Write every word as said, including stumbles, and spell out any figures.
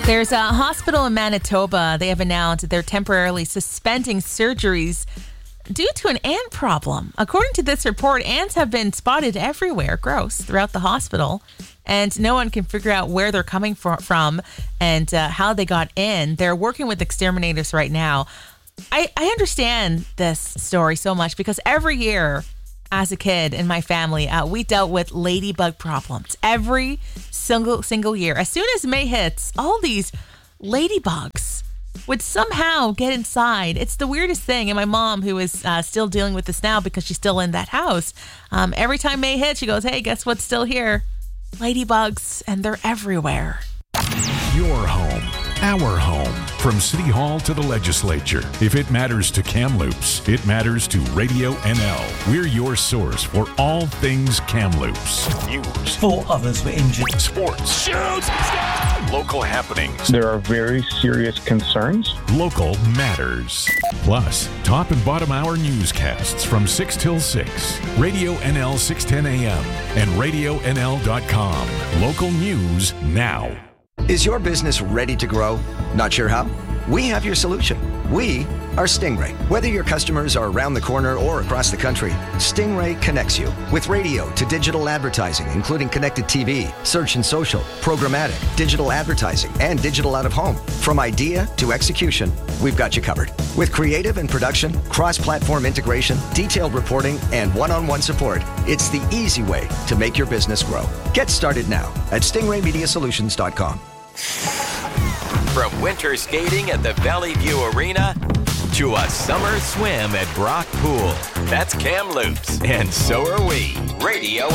There's a hospital in Manitoba. They have announced that they're temporarily suspending surgeries due to an ant problem. According to this report, ants have been spotted everywhere, gross, throughout the hospital. And no one can figure out where they're coming for, from and uh, how they got in. They're working with exterminators right now. I, I understand this story so much because every year as a kid in my family, uh, we dealt with ladybug problems every single single year. As soon as May hits, all these ladybugs would somehow get inside. It's the weirdest thing. And my mom, who is uh, still dealing with this now because she's still in that house, um, every time May hits, she goes, hey, guess what's still here? Ladybugs, and they're everywhere. Your home, our home. From City Hall to the legislature. If it matters to Kamloops, it matters to Radio N L. We're your source for all things Kamloops. News. Four others were injured. Sports. Shoots! Local happenings. There are very serious concerns. Local matters. Plus, top and bottom hour newscasts from six till six. Radio N L six ten a.m. and radio n l dot com. Local news now. Is your business ready to grow? Not sure how? We have your solution. We are Stingray. Whether your customers are around the corner or across the country, Stingray connects you with radio to digital advertising, including connected T V, search and social, programmatic, digital advertising, and digital out of home. From idea to execution, we've got you covered. With creative and production, cross-platform integration, detailed reporting, and one-on-one support, it's the easy way to make your business grow. Get started now at stingray media solutions dot com. From winter skating at the Valley View Arena to a summer swim at Brock Pool. That's Kamloops, and so are we. Radio